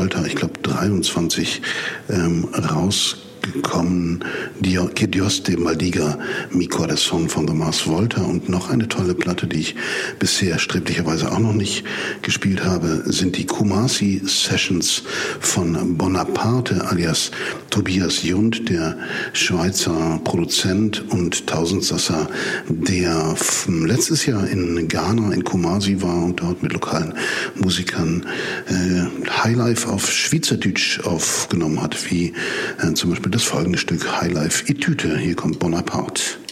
Volta, ich glaube 23 rausgekommen. Que Dios te maldiga, mi corazón von the Mars Volta. Und noch eine tolle Platte, die ich bisher sträflicherweise auch noch nicht gespielt habe, sind die Kumasi Sessions von Bonaparte alias Tobias Jund, der Schweizer Produzent und Tausendsasser, der letztes Jahr in Ghana, in Kumasi war und dort mit lokalen Musikern Highlife auf Schweizerdeutsch aufgenommen hat, wie zum Beispiel das folgende Stück Highlife Etüte. Hier kommt Bonaparte.